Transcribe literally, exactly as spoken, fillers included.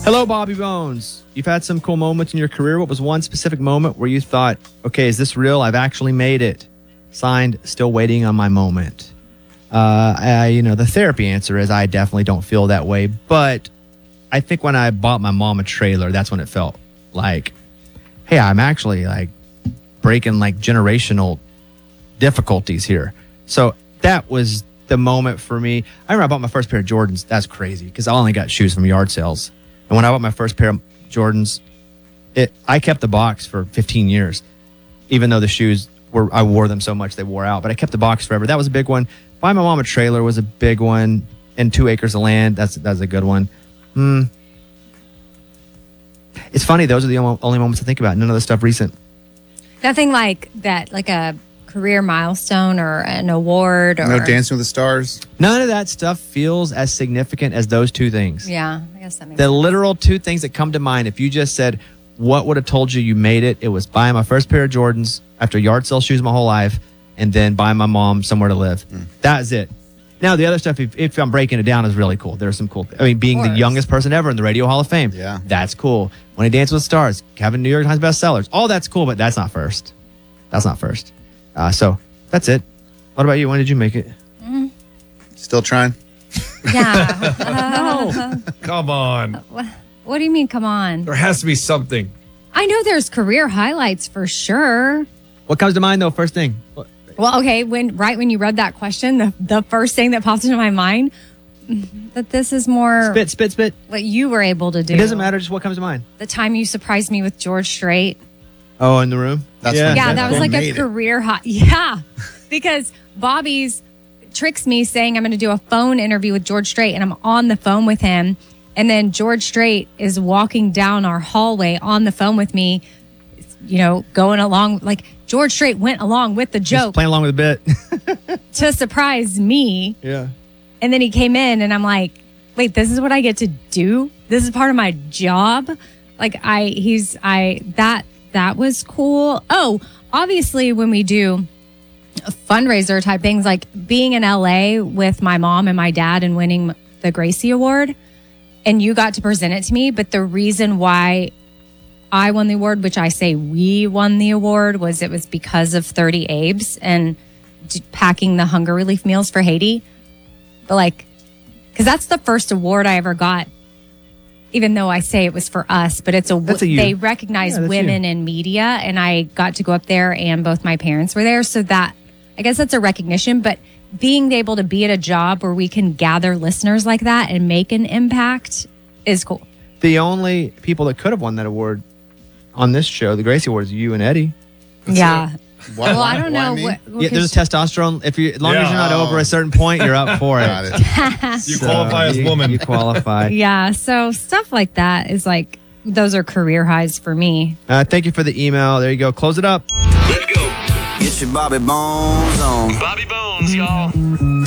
Hello, Bobby Bones. You've had some cool moments in your career. What was one specific moment where you thought, okay, is this real? I've actually made it. Signed, still waiting on my moment. Uh, I, you know, the therapy answer is I definitely don't feel that way. But I think when I bought my mom a trailer, that's when it felt like, hey, I'm actually like breaking like generational difficulties here. So that was the moment for me. I remember I bought my first pair of Jordans. That's crazy because I only got shoes from yard sales. And when I bought my first pair of Jordans, it I kept the box for fifteen years, even though the shoes were, I wore them so much they wore out. But I kept the box forever. That was a big one. Buy my mom a trailer was a big one. And two acres of land, that's that's a good one. Hmm. It's funny, those are the only moments to think about. None of the stuff recent. Nothing like that, like a career milestone or an award or no Dancing with the Stars. None of that stuff feels as significant as those two things. Yeah, I guess that makes the sense. literal two things that come to mind. If you just said, what would have told you you made it? It was buying my first pair of Jordans after yard sale shoes my whole life, and then buying my mom somewhere to live. Mm. That's it. Now, the other stuff, if, if I'm breaking it down, is really cool. There's some cool, I mean, being the youngest person ever in the Radio Hall of Fame. Yeah. That's cool. When I Dance with the Stars, having New York Times bestsellers, all that's cool, but that's not first. That's not first. Uh, so that's it. What about you? When did you make it? Mm. Still trying. Yeah. No. Come on. What, what do you mean, come on? There has to be something. I know there's career highlights for sure. What comes to mind, though, first thing? What? Well, okay, when right when you read that question, the, the first thing that popped into my mind, that this is more Spit, spit, spit. what you were able to do. It doesn't matter, just what comes to mind. The time you surprised me with George Strait. Oh, in the room? That's yeah. when- Yeah, that That's was what like a made it. career high. Yeah, because Bobby's tricks me saying I'm going to do a phone interview with George Strait, and I'm on the phone with him. And then George Strait is walking down our hallway on the phone with me, you know, going along. Like George Strait went along with the Just joke playing along with the bit. to surprise me. Yeah. And then he came in and I'm like, wait, this is what I get to do? This is part of my job? Like I, he's, I, that, that was cool. Oh, obviously when we do fundraiser type things, like being in L A with my mom and my dad and winning the Gracie Award, and you got to present it to me. But the reason why I won the award, which I say we won the award, was it was because of thirty Abes and d- packing the hunger relief meals for Haiti. But like, because that's the first award I ever got, even though I say it was for us, but it's a, That's a you. they recognize Yeah, that's women you. in media, and I got to go up there and both my parents were there. So that, I guess that's a recognition, but being able to be at a job where we can gather listeners like that and make an impact is cool. The only people that could have won that award on this show, the Gracie Award, is you and Eddie. Yeah. Why- Well, why- I don't why know. me? What, Yeah, there's testosterone. If you, as long as Yeah. you're not Oh. over a certain point, you're up for Got it. it. You So qualify as you- woman. You qualify. yeah. So stuff like that is like, those are career highs for me. Uh, thank you for the email. There you go. Close it up. Let's go. Get your Bobby Bones on. Bobby Bones, y'all.